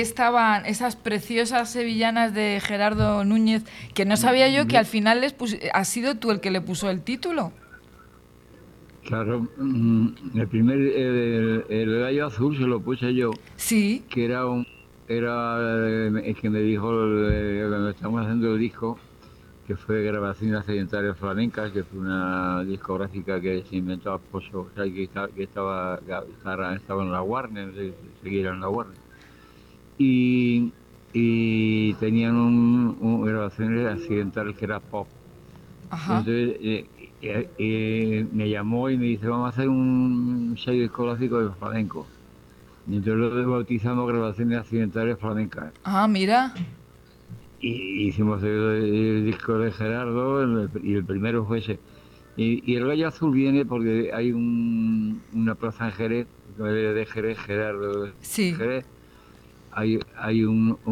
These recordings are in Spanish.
estaban esas preciosas sevillanas de Gerardo Núñez, que no sabía yo que al final has sido tú el que le puso el título. Claro, el gallo azul se lo puse yo, Sí. que era el que me dijo cuando estábamos haciendo el disco, que fue Grabaciones Accidentales Flamencas, que fue una discográfica que se inventó a Pozo, o sea, que estaba en la Warner, seguía en la Warner. Y, y tenían grabaciones accidentales que era pop. Y Ajá. entonces me llamó y me dice, vamos a hacer un sello discográfico de flamenco. Y entonces lo bautizamos Grabaciones Accidentales Flamencas. Ah, mira. Y hicimos el disco de Gerardo y el primero fue ese. Y el Gallo Azul viene porque hay una plaza en Jerez, de Jerez, Gerardo de Sí. Jerez. Hay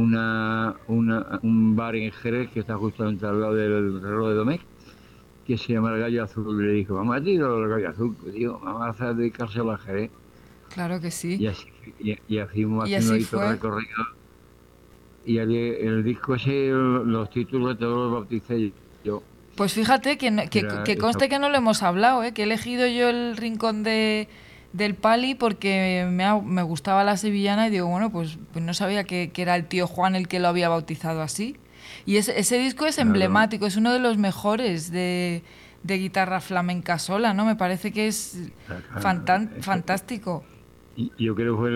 un bar en Jerez que está justamente al lado del reloj de Domecq, que se llama El Gallo Azul. Y le dijo, vamos a tirar el Gallo Azul. Pues digo, vamos a hacer dedicárselo a Jerez. Claro que sí. Y así fuimos Y haciendo así ahí todo el fue. recorrido. Y el disco ese, los títulos todos los bauticé yo. Pues fíjate que, Era que esa. conste que no lo hemos hablado, ¿eh? Que he elegido yo el rincón del Pali porque me gustaba la sevillana y digo, bueno, pues no sabía que era el tío Juan el que lo había bautizado así. Y ese disco es Claro. emblemático, es uno de los mejores de guitarra flamenca sola, ¿no? Me parece que es Claro, fantástico. yo creo que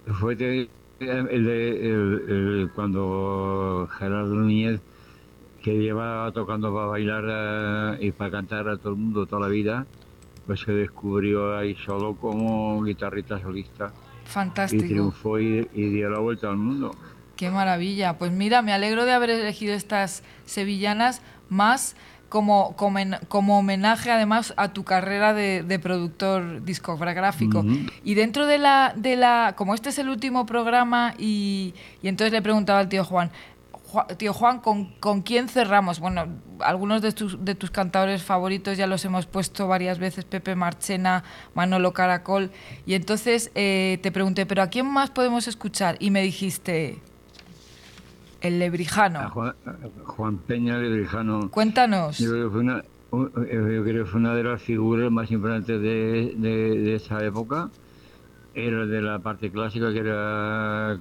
cuando Gerardo Núñez, que llevaba tocando para bailar y para cantar a todo el mundo toda la vida, pues se descubrió ahí solo como guitarrista solista y Fantástico. triunfó y dio la vuelta al mundo. Qué maravilla. Pues mira, me alegro de haber elegido estas sevillanas más como homenaje además a tu carrera de productor discográfico. Ujú. Y dentro como este es el último programa y entonces le preguntaba al tío Juan, tío Juan, ¿con quién cerramos? Bueno, algunos de tus cantadores favoritos ya los hemos puesto varias veces, Pepe Marchena, Manolo Caracol, y entonces te pregunté, ¿pero a quién más podemos escuchar? Y me dijiste, el A Lebrijano. Juan Peña Lebrijano, yo Cuéntanos. creo que yo creo que fue una de las figuras más importantes de esa época. Era de la parte clásica, que era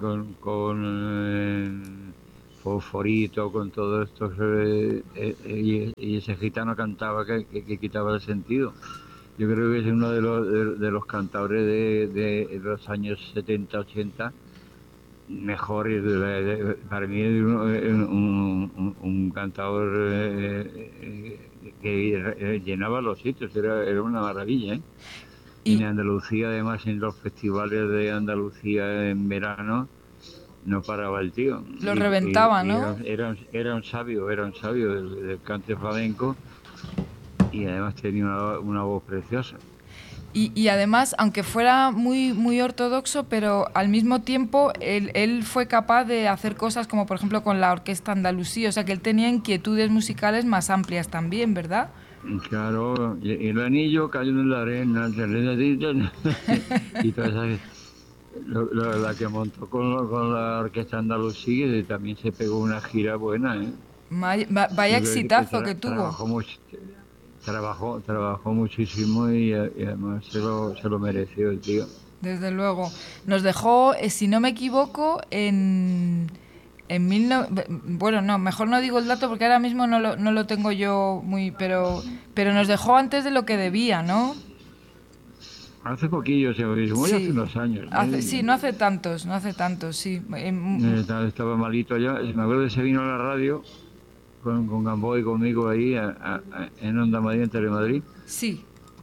con Fosforito, con todo esto, y ese gitano cantaba que quitaba el sentido. Yo creo que es uno de los cantadores de los años 70 80 mejores. Para mí es un cantador que llenaba los sitios, era una maravilla, ¿eh? Y en Y Andalucía, además, en los festivales de Andalucía en verano, no paraba el tío. lo reventaba, Y era, ¿no? era un sabio del cante flamenco, y además tenía una voz preciosa. Y además, aunque fuera muy ortodoxo, pero al mismo tiempo él fue capaz de hacer cosas como, por ejemplo, con la Orquesta Andalusí. O sea, que él tenía inquietudes musicales más amplias también, ¿verdad? Y claro, y el anillo cayó en la arena, y toda esa, la que montó con la Orquesta Andalusí, también se pegó una gira buena, ¿eh? Vaya Yo creo que exitazo que tuvo. trabajó muchísimo, y además se lo mereció el tío. Desde luego. Nos dejó, si no me equivoco, bueno, no, mejor no digo el dato porque ahora mismo no lo tengo yo muy... Pero nos dejó antes de lo que debía, ¿no? Hace poquillo, se murió hace Sí. unos años, Sí, ¿eh? no hace tantos, sí. Estaba malito ya. Me acuerdo que se vino a la radio con Gamboa y conmigo ahí en Onda Madrid, en Telemadrid, Sí,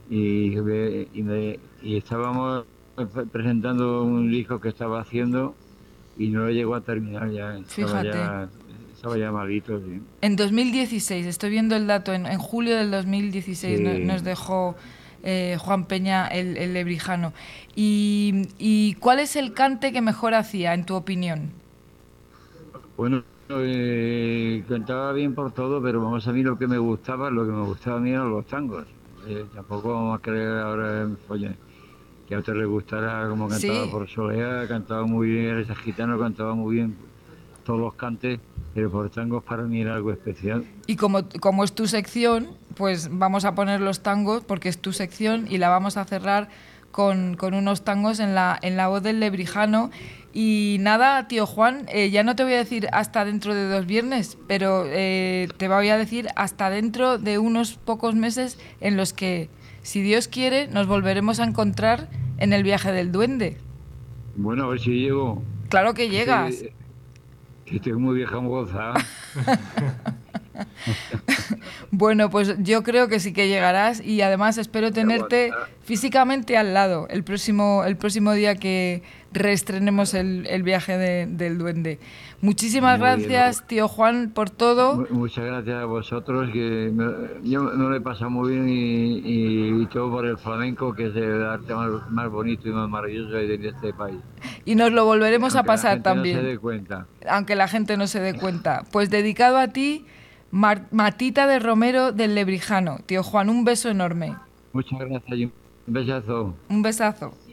y estábamos presentando un disco que estaba haciendo, y no lo llegó a terminar ya. Estaba fíjate. ya, estaba ya malito, sí. En 2016, estoy viendo el dato, en julio del 2016 nos Sí. dejó Juan Peña el Lebrijano. Y cuál es el cante que mejor hacía, en tu opinión? Bueno, cantaba bien por todo, pero vamos, a mí lo que me gustaba a mí eran los tangos. Tampoco vamos a creer ahora en follón. que a usted le gustara como cantaba Sí. por Soleá, cantaba muy bien, ese gitano cantaba muy bien todos los cantes, pero por tangos para mí era algo especial. Y como es tu sección, pues vamos a poner los tangos porque es tu sección y la vamos a cerrar con unos tangos en la voz del Lebrijano. Y nada, tío Juan, ya no te voy a decir hasta dentro de 2 viernes, pero te voy a decir hasta dentro de unos pocos meses en los que, si Dios quiere, nos volveremos a encontrar en el viaje del duende. Bueno, a ver si llego, Claro que que llegas. estoy muy vieja moza. Bueno, pues yo creo que sí que llegarás y además espero Y tenerte aguanta. físicamente al lado el próximo día que reestrenemos el viaje del duende. Muchísimas Muy bien, gracias, tío Juan, por todo. muchas gracias a vosotros, que yo me lo he pasado muy bien y todo por el flamenco, que es el arte más bonito y más maravilloso de este país. Y nos lo volveremos a Aunque la pasar gente no se también, dé cuenta. aunque la gente no se dé cuenta. Pues dedicado a ti, Matita de Romero del Lebrijano. Tío Juan, un beso enorme. Muchas gracias y un besazo. Un besazo.